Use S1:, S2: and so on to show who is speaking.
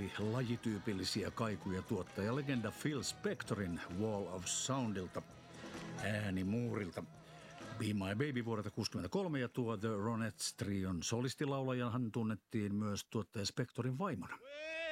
S1: oli lajityypillisiä kaikuja tuottajalegenda Phil Spectorin Wall of Soundilta, äänimuurilta. Be My Baby vuodelta 1963 ja tuo The Ronettes Trion solistilaulajahan tunnettiin myös tuottaja Spectorin vaimona.